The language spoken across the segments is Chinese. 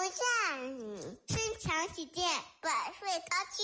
善女，身强体健，百岁高千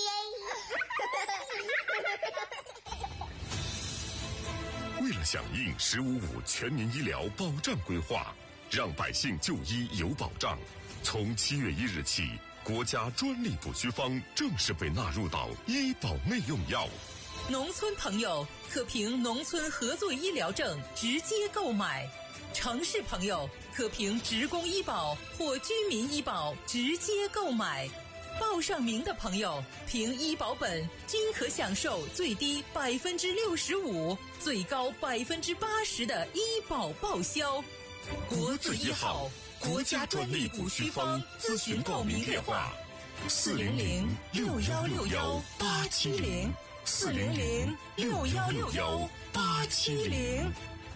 里。为了响应“十五五”全民医疗保障规划，让百姓就医有保障，从7月1日起，国家专利补虚方正式被纳入到医保内用药。 农村朋友可凭农村合作医疗证直接购买，城市朋友可凭职工医保或居民医保直接购买。报上名的朋友凭医保本均可享受最低65%、最高80%的医保报销。国字一号，国家专利补虚方咨询报名电话：400-616-870，400-616-870。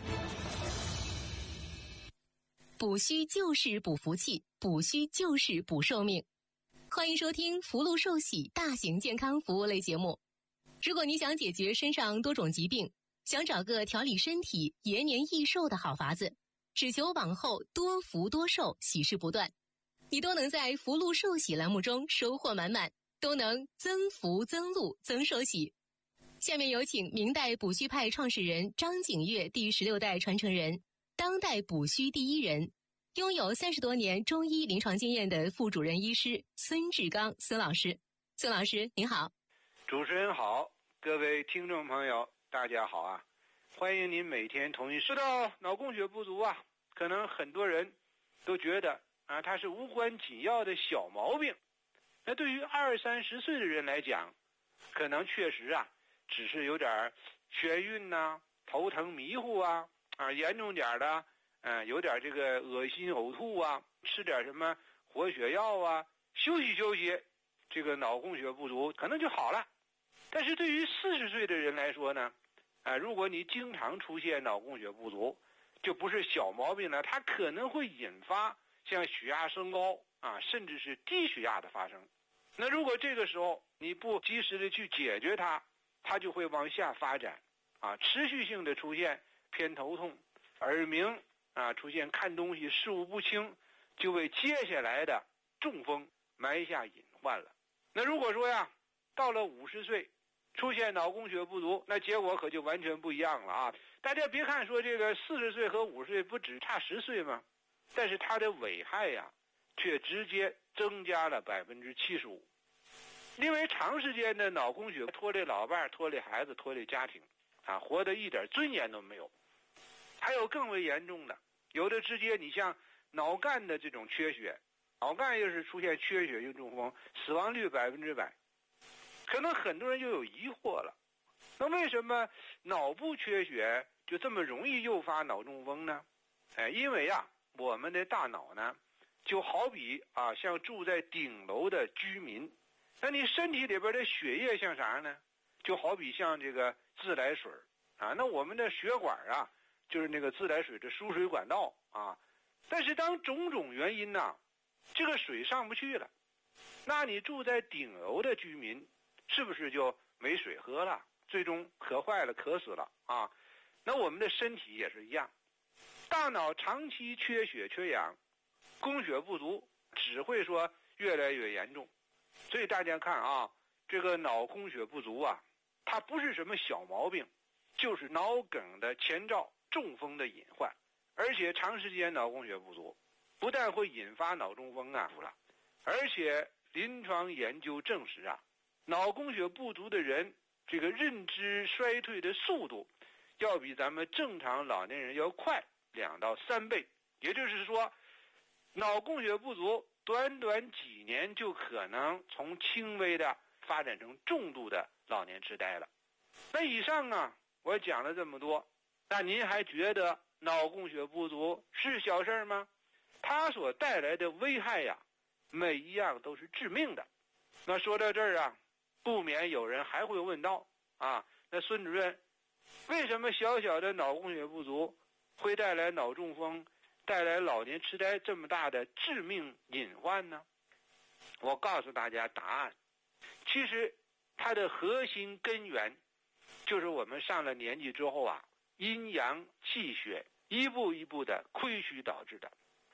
补虚就是补福气，补虚就是补寿命。欢迎收听福禄寿喜大型健康服务类节目。如果你想解决身上多种疾病，想找个调理身体、延年益寿的好法子，只求往后多福多寿，喜事不断，你都能在福禄寿喜栏目中收获满满，都能增福增禄增寿喜。下面有请明代补虚派创始人张景岳第16代传承人，当代补虚第一人，拥有30多年中医临床经验的副主任医师孙志刚孙老师。孙老师您好。 主持人好，各位听众朋友大家好啊！欢迎您每天同一说到脑供血不足啊，可能很多人都觉得啊，它是无关紧要的小毛病。那对于20、30岁的人来讲，可能确实啊，只是有点眩晕呐、头疼迷糊啊，严重点的，有点这个恶心呕吐啊，吃点什么活血药啊，休息休息，这个脑供血不足可能就好了。但是对于40岁的人来说呢，如果你经常出现脑供血不足，就不是小毛病了，它可能会引发像血压升高啊，甚至是低血压的发生。那如果这个时候你不及时的去解决它，它就会往下发展啊，持续性的出现偏头痛、耳鸣啊，出现看东西视物不清，就为接下来的中风埋下隐患了。那如果说呀，到了50岁出现脑供血不足，那结果可就完全不一样了啊！大家别看说这个40岁和50岁不只差10岁吗？但是它的危害呀，却直接增加了75%。因为长时间的脑供血拖累老伴、拖累孩子、拖累家庭啊，活得一点尊严都没有。还有更为严重的，有的直接你像脑干的这种缺血，脑干要是出现缺血性中风，死亡率100%。可能很多人就有疑惑了，那为什么脑部缺血就这么容易诱发脑中风呢？因为啊，我们的大脑呢，就好比啊，像住在顶楼的居民，那你身体里边的血液像啥呢？就好比像这个自来水啊，那我们的血管啊，就是那个自来水的输水管道啊。但是当种种原因呢，这个水上不去了，那你住在顶楼的居民是不是就没水喝了，最终渴坏了、渴死了啊？那我们的身体也是一样，大脑长期缺血缺氧，供血不足，只会说越来越严重。所以大家看啊，这个脑供血不足啊，它不是什么小毛病，就是脑梗的前兆、中风的隐患。而且长时间脑供血不足，不但会引发脑中风啊，而且临床研究证实啊，脑供血不足的人，这个认知衰退的速度要比咱们正常老年人要快2到3倍。也就是说，脑供血不足短短几年就可能从轻微的发展成重度的老年痴呆了。那以上啊，我讲了这么多，那您还觉得脑供血不足是小事吗？它所带来的危害呀，每一样都是致命的。那说到这儿啊，不免有人还会问到啊，那孙主任，为什么小小的脑供血不足会带来脑中风，带来老年痴呆这么大的致命隐患呢？我告诉大家答案，其实它的核心根源就是我们上了年纪之后啊，阴阳气血一步一步的亏虚导致的。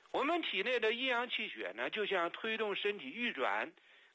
我们体内的阴阳气血呢，就像推动身体运转